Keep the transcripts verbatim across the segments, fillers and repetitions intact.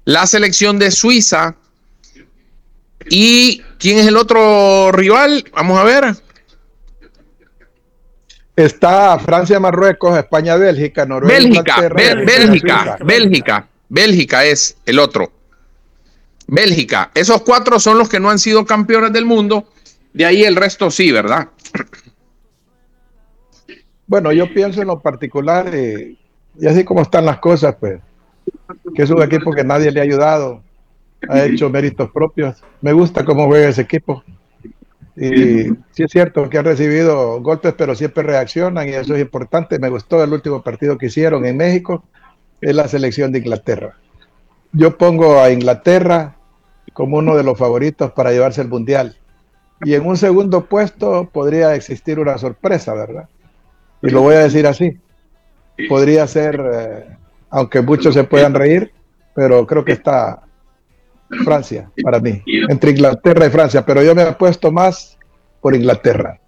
la selección de Suiza. ¿Y quién es el otro rival? Vamos a ver. Está Francia, Marruecos, España, Bélgica, Noruega, Bélgica, Inglaterra, Bel- Bélgica, Bélgica, Bélgica es el otro. Bélgica. Esos cuatro son los que no han sido campeones del mundo. De ahí el resto sí, ¿verdad? Bueno, yo pienso en lo particular, eh, y así como están las cosas, pues, que es un equipo que nadie le ha ayudado, ha hecho méritos propios. Me gusta cómo juega ese equipo. Y sí es cierto que han recibido golpes, pero siempre reaccionan y eso es importante. Me gustó el último partido que hicieron en México, es la selección de Inglaterra. Yo pongo a Inglaterra como uno de los favoritos para llevarse el Mundial. Y en un segundo puesto podría existir una sorpresa, ¿verdad? Y lo voy a decir así. Podría ser, eh, aunque muchos se puedan reír, pero creo que está Francia para mí, entre Inglaterra y Francia, pero yo me apuesto más por Inglaterra.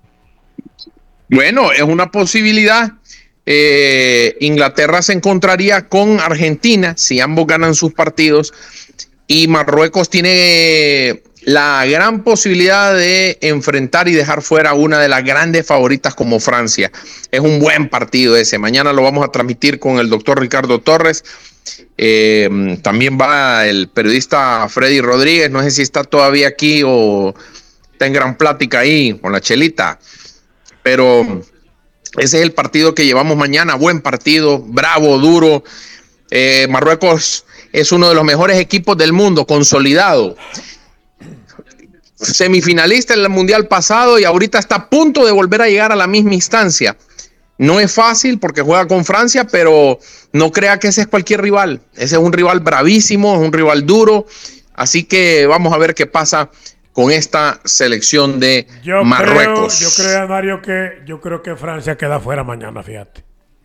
Bueno, es una posibilidad. Eh, Inglaterra se encontraría con Argentina si ambos ganan sus partidos y Marruecos tiene la gran posibilidad de enfrentar y dejar fuera una de las grandes favoritas como Francia. Es un buen partido ese. Mañana lo vamos a transmitir con el doctor Ricardo Torres. Eh, también va el periodista Freddy Rodríguez. No sé si está todavía aquí o está en gran plática ahí con la chelita. Pero ese es el partido que llevamos mañana. Buen partido, bravo, duro. Eh, Marruecos es uno de los mejores equipos del mundo, consolidado. Semifinalista en el Mundial pasado y ahorita está a punto de volver a llegar a la misma instancia. No es fácil porque juega con Francia, pero no crea que ese es cualquier rival. Ese es un rival bravísimo, es un rival duro. Así que vamos a ver qué pasa con esta selección de yo Marruecos. Creo, yo creo, Mario, que yo creo que Francia queda fuera mañana, fíjate.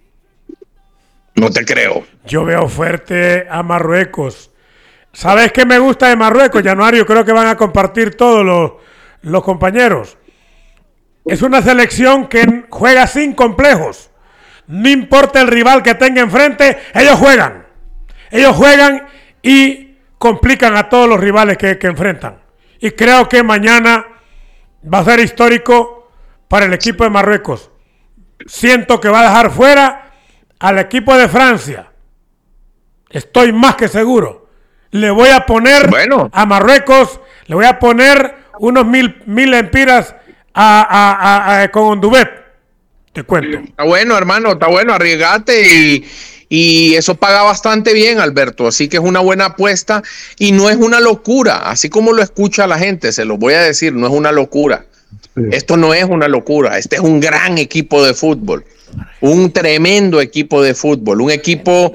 No te creo. Yo veo fuerte a Marruecos. ¿Sabes qué me gusta de Marruecos, Januario? Creo que van a compartir todos los, los compañeros. Es una selección que juega sin complejos. No importa el rival que tenga enfrente, ellos juegan. Ellos juegan y complican a todos los rivales que, que enfrentan. Y creo que mañana va a ser histórico para el equipo de Marruecos. Siento que va a dejar fuera al equipo de Francia. Estoy más que seguro. Le voy a poner bueno. a Marruecos, le voy a poner unos mil, mil empiras a, a, a, a, con Ondubet. Te cuento. Está bueno, hermano, está bueno, arriesgate y, y eso paga bastante bien, Alberto. Así que es una buena apuesta y no es una locura. Así como lo escucha la gente, se lo voy a decir, no es una locura. Sí. Esto no es una locura. Este es un gran equipo de fútbol. Un tremendo equipo de fútbol. Un equipo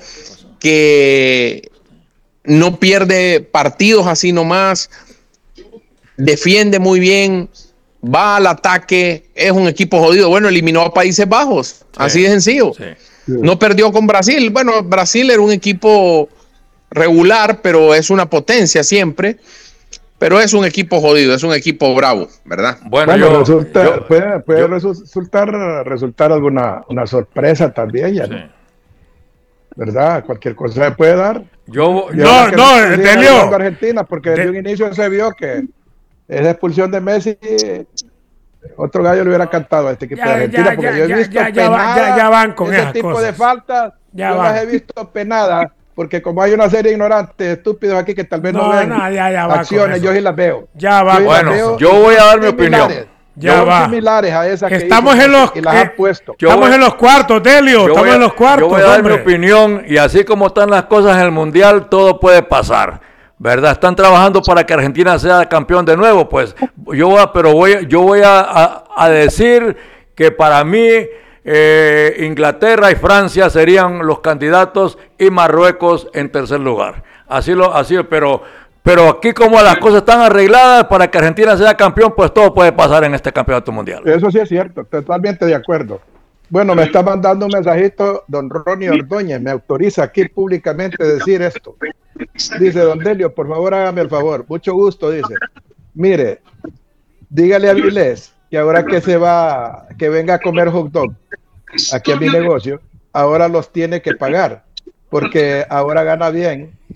que no pierde partidos así nomás, defiende muy bien, va al ataque, es un equipo jodido. Bueno, eliminó a Países Bajos, sí, así de sencillo. Sí. No perdió con Brasil. Bueno, Brasil era un equipo regular, pero es una potencia siempre. Pero es un equipo jodido, es un equipo bravo, ¿verdad? Bueno, bueno yo, resulta, yo, puede, puede yo, resultar, resultar alguna una sorpresa también, ya, sí. ¿no? ¿Verdad? Cualquier cosa se puede dar. Yo, no, no, Delio. Argentina, porque desde de... un inicio se vio que esa expulsión de Messi, otro gallo le hubiera cantado a este equipo ya, de Argentina, ya, porque ya, yo he ya, visto ya, penadas, ya, ya van con ese tipo cosas. de faltas, ya yo van. Las he visto penadas, porque como hay una serie de ignorantes, estúpidos aquí que tal vez no, no ven no, ya, ya acciones, yo sí las veo. Ya va. Yo bueno, veo, yo voy a dar mi opinión. Ya va. Similares a esas estamos que en los y las eh, han puesto. Estamos voy, en los cuartos, Delio. Estamos a, en los cuartos. Yo voy a dar hombre. mi opinión y así como están las cosas en el Mundial, todo puede pasar, ¿verdad? Están trabajando para que Argentina sea campeón de nuevo, pues yo voy a, pero voy, yo voy a, a, a decir que para mí eh, Inglaterra y Francia serían los candidatos y Marruecos en tercer lugar. Así lo, así, pero Pero aquí como las cosas están arregladas para que Argentina sea campeón, pues todo puede pasar en este campeonato mundial. Eso sí es cierto, totalmente de acuerdo. Bueno, me está mandando un mensajito don Ronnie Ordóñez, me autoriza aquí públicamente decir esto. Dice, don Delio, por favor hágame el favor, mucho gusto, dice. Mire, dígale a Vilés que ahora que se va, que venga a comer hot dog aquí a mi negocio, ahora los tiene que pagar, porque ahora gana bien